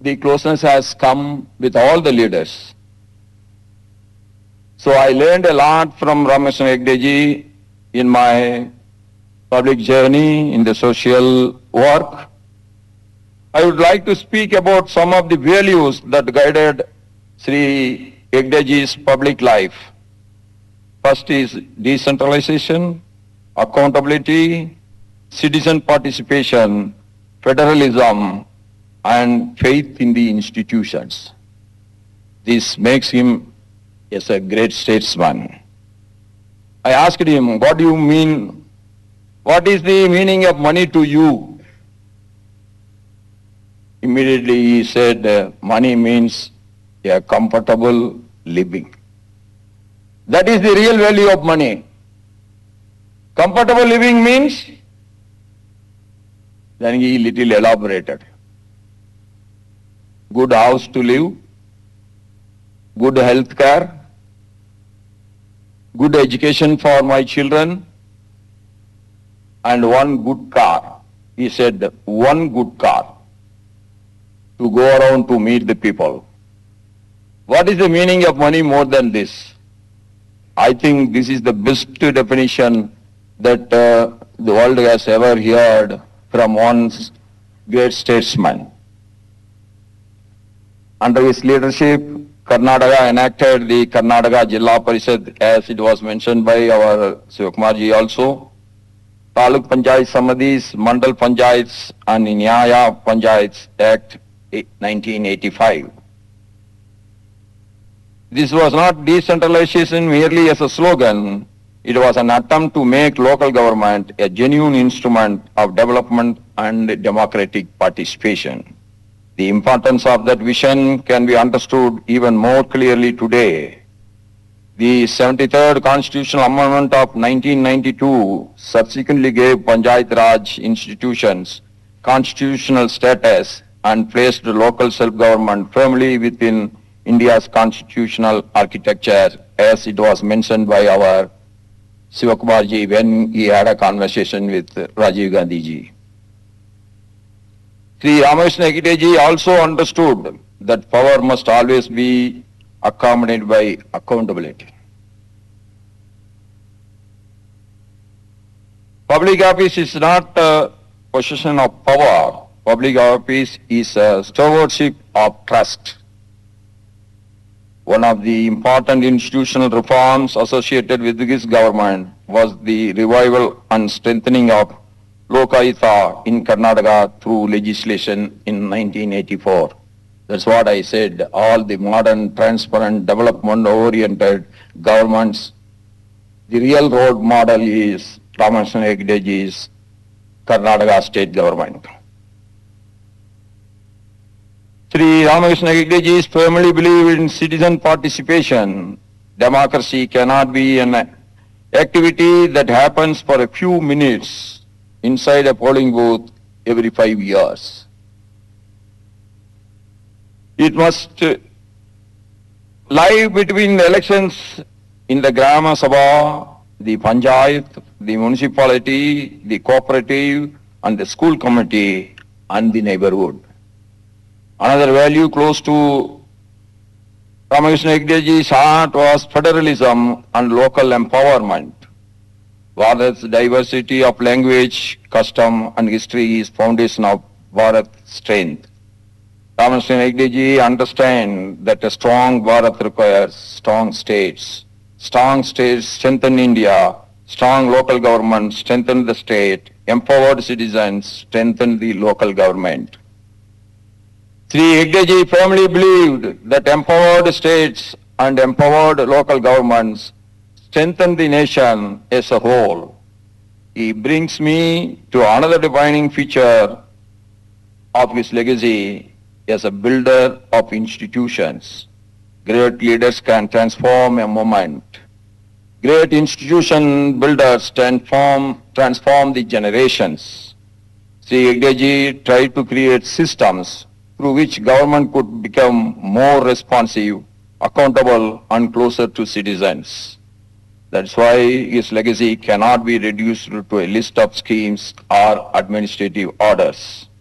the closeness has come with all the leaders. So I learned a lot from Ramakrishna Hegdeji in my public journey in the social work. I would like to speak about some of the values that guided Sri Hegdeji's public life. First is decentralization, accountability, citizen participation, federalism, and faith in the institutions. This makes him as a great statesman. I asked him, what do you mean? What is the meaning of money to you? Immediately he said, money means a comfortable living. That is the real value of money. Comfortable living means, then he little elaborated. Good house to live, good health care, good education for my children, and one good car. He said, one good car to go around to meet the people. What is the meaning of money more than this? I think this is the best definition that the world has ever heard from one great statesman. Under his leadership, Karnataka enacted the Karnataka Jilla Parishad, as it was mentioned by our Sivakumarji also. Taluk Panchayat Samadhis, Mandal Panchayats and Nyaya Panchayats Act 1985. This was not decentralization merely as a slogan. It was an attempt to make local government a genuine instrument of development and democratic participation. The importance of that vision can be understood even more clearly today. The 73rd Constitutional Amendment of 1992 subsequently gave Panchayat Raj institutions constitutional status and placed local self-government firmly within India's constitutional architecture, as it was mentioned by our Sivakumarji when he had a conversation with Rajiv Gandhi ji. Sri Ramakrishna Hegdeji also understood that power must always be accompanied by accountability. Public office is not a possession of power. Public office is a stewardship of trust. One of the important institutional reforms associated with this government was the revival and strengthening of Lokayuta in Karnataka through legislation in 1984. That's what I said. All the modern, transparent, development-oriented governments, the real role model is Ramakrishna Hegdeji's Karnataka state government. Sri Ramakrishna Hegdeji firmly believed in citizen participation. Democracy cannot be an activity that happens for a few minutes inside a polling booth every 5 years. It must lie between the elections in the Grama Sabha, the Panchayat, the municipality, the cooperative, and the school committee, and the neighborhood. Another value close to Ramakrishna Hegdeji's heart was federalism and local empowerment. Bharat's diversity of language, custom, and history is foundation of Bharat's strength. Ramakrishna Hegdeji understands that a strong Bharat requires strong states. Strong states strengthen India. Strong local government strengthen the state. Empowered citizens strengthen the local government. Sri Hegdeji firmly believed that empowered states and empowered local governments strengthen the nation as a whole. He brings me to another defining feature of his legacy as a builder of institutions. Great leaders can transform a moment. Great institution builders transform the generations. Sri Hegdeji tried to create systems through which government could become more responsive, accountable, and closer to citizens. That's why his legacy cannot be reduced to a list of schemes or administrative orders.